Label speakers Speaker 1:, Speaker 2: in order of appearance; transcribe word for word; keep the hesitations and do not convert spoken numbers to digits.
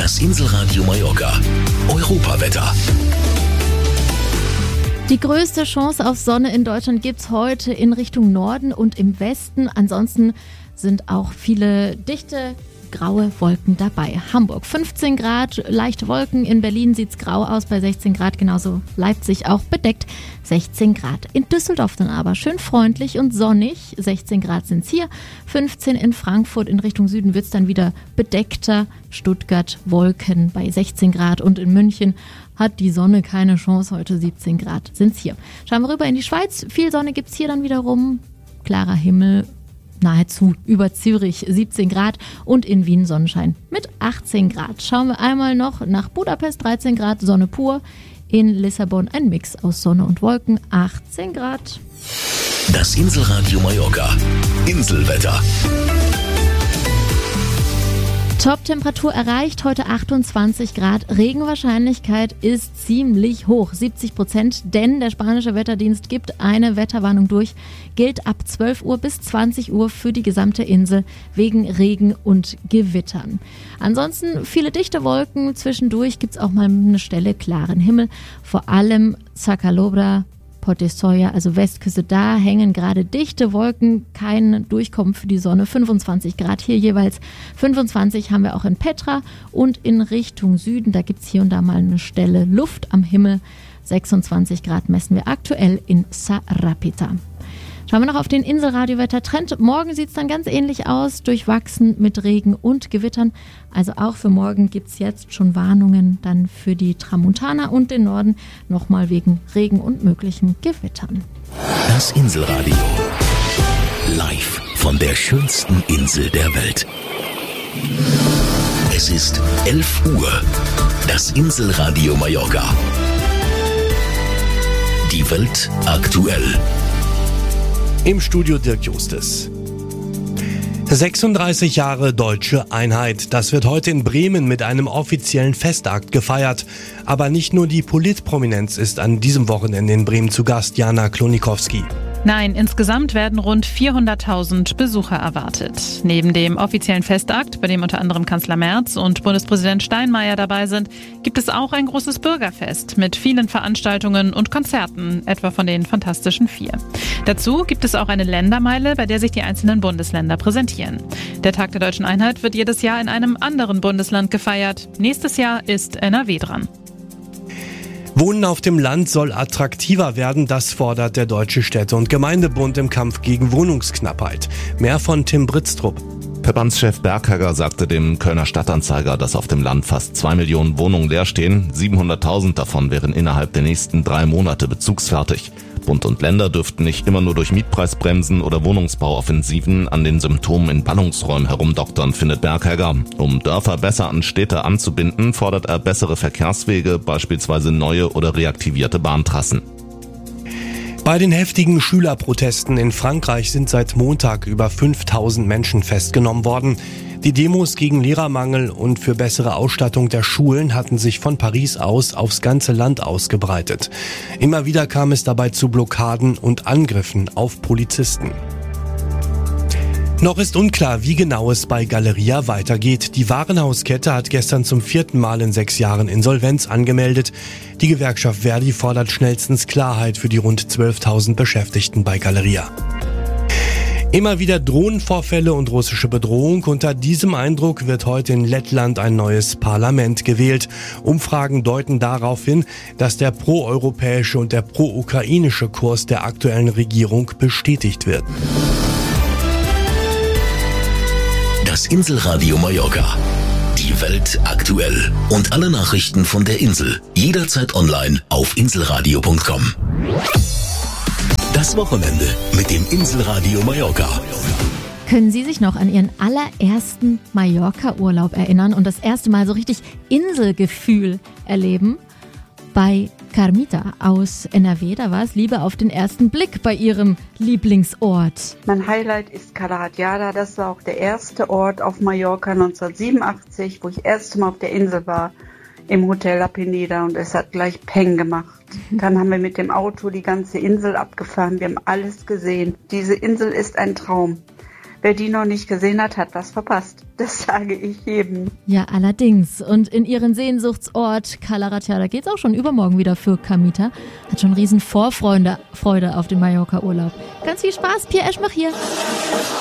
Speaker 1: Das Inselradio Mallorca. Europawetter.
Speaker 2: Die größte Chance auf Sonne in Deutschland gibt's heute in Richtung Norden und im Westen. Ansonsten sind auch viele dichte graue Wolken dabei. Hamburg fünfzehn Grad, leichte Wolken. In Berlin sieht's grau aus bei sechzehn Grad, genauso Leipzig auch bedeckt, sechzehn Grad. In Düsseldorf dann aber schön freundlich und sonnig, sechzehn Grad sind's hier, fünfzehn in Frankfurt. In Richtung Süden wird's dann wieder bedeckter. Stuttgart Wolken bei sechzehn Grad und in München hat die Sonne keine Chance, heute siebzehn Grad sind's hier. Schauen wir rüber in die Schweiz, viel Sonne gibt's hier dann wiederum, klarer Himmel, nahezu über Zürich siebzehn Grad und in Wien Sonnenschein mit achtzehn Grad. Schauen wir einmal noch nach Budapest, dreizehn Grad, Sonne pur. In Lissabon ein Mix aus Sonne und Wolken, achtzehn Grad.
Speaker 1: Das Inselradio Mallorca. Inselwetter.
Speaker 2: Top-Temperatur erreicht heute achtundzwanzig Grad. Regenwahrscheinlichkeit ist ziemlich hoch, siebzig Prozent, denn der spanische Wetterdienst gibt eine Wetterwarnung durch. Gilt ab zwölf Uhr bis zwanzig Uhr für die gesamte Insel wegen Regen und Gewittern. Ansonsten viele dichte Wolken. Zwischendurch gibt es auch mal eine Stelle klaren Himmel. Vor allem Sacalobra, Potesoya, also Westküste, da hängen gerade dichte Wolken, kein Durchkommen für die Sonne, fünfundzwanzig Grad hier jeweils, fünfundzwanzig haben wir auch in Petra und in Richtung Süden, da gibt es hier und da mal eine Stelle Luft am Himmel, sechsundzwanzig Grad messen wir aktuell in Sarapita. Schauen wir noch auf den Inselradiowetter-Trend. Morgen sieht es dann ganz ähnlich aus, durchwachsen mit Regen und Gewittern. Also auch für morgen gibt es jetzt schon Warnungen dann für die Tramontana und den Norden, nochmal wegen Regen und möglichen Gewittern.
Speaker 1: Das Inselradio. Live von der schönsten Insel der Welt. Es ist elf Uhr. Das Inselradio Mallorca. Die Welt aktuell.
Speaker 3: Im Studio Dirk Justus. sechsunddreißig Jahre deutsche Einheit. Das wird heute in Bremen mit einem offiziellen Festakt gefeiert. Aber nicht nur die Politprominenz ist an diesem Wochenende in Bremen zu Gast, Jana Klonikowski.
Speaker 4: Nein, insgesamt werden rund vierhunderttausend Besucher erwartet. Neben dem offiziellen Festakt, bei dem unter anderem Kanzler Merz und Bundespräsident Steinmeier dabei sind, gibt es auch ein großes Bürgerfest mit vielen Veranstaltungen und Konzerten, etwa von den Fantastischen Vier. Dazu gibt es auch eine Ländermeile, bei der sich die einzelnen Bundesländer präsentieren. Der Tag der deutschen Einheit wird jedes Jahr in einem anderen Bundesland gefeiert. Nächstes Jahr ist N R W dran.
Speaker 3: Wohnen auf dem Land soll attraktiver werden, das fordert der Deutsche Städte- und Gemeindebund im Kampf gegen Wohnungsknappheit. Mehr von Tim Britztrup.
Speaker 5: Verbandschef Berghegger sagte dem Kölner Stadtanzeiger, dass auf dem Land fast zwei Millionen Wohnungen leer stehen. siebenhunderttausend davon wären innerhalb der nächsten drei Monate bezugsfertig. Bund und Länder dürften nicht immer nur durch Mietpreisbremsen oder Wohnungsbauoffensiven an den Symptomen in Ballungsräumen herumdoktern, findet Berghegger. Um Dörfer besser an Städte anzubinden, fordert er bessere Verkehrswege, beispielsweise neue oder reaktivierte Bahntrassen.
Speaker 3: Bei den heftigen Schülerprotesten in Frankreich sind seit Montag über fünftausend Menschen festgenommen worden. Die Demos gegen Lehrermangel und für bessere Ausstattung der Schulen hatten sich von Paris aus aufs ganze Land ausgebreitet. Immer wieder kam es dabei zu Blockaden und Angriffen auf Polizisten. Noch ist unklar, wie genau es bei Galeria weitergeht. Die Warenhauskette hat gestern zum vierten Mal in sechs Jahren Insolvenz angemeldet. Die Gewerkschaft Verdi fordert schnellstens Klarheit für die rund zwölftausend Beschäftigten bei Galeria. Immer wieder Drohnenvorfälle und russische Bedrohung. Unter diesem Eindruck wird heute in Lettland ein neues Parlament gewählt. Umfragen deuten darauf hin, dass der proeuropäische und der pro-ukrainische Kurs der aktuellen Regierung bestätigt wird.
Speaker 1: Das Inselradio Mallorca. Die Welt aktuell. Und alle Nachrichten von der Insel. Jederzeit online auf inselradio punkt com. Das Wochenende mit dem Inselradio Mallorca.
Speaker 2: Können Sie sich noch an Ihren allerersten Mallorca-Urlaub erinnern und das erste Mal so richtig Inselgefühl erleben? Bei Carmita aus N R W, da war es Liebe auf den ersten Blick bei ihrem Lieblingsort.
Speaker 6: Mein Highlight ist Cala Ratjada. Das war auch der erste Ort auf Mallorca neunzehnhundertsiebenundachtzig, wo ich das erste Mal auf der Insel war, im Hotel La Pineda, und es hat gleich Peng gemacht. Dann haben wir mit dem Auto die ganze Insel abgefahren. Wir haben alles gesehen. Diese Insel ist ein Traum. Wer die noch nicht gesehen hat, hat was verpasst. Das sage ich jedem.
Speaker 2: Ja, allerdings. Und in ihren Sehnsuchtsort Cala Ratjada geht's auch schon übermorgen wieder für Kamita. Hat schon riesen Vorfreude Freude auf den Mallorca-Urlaub. Ganz viel Spaß, Pierre Eschmach hier.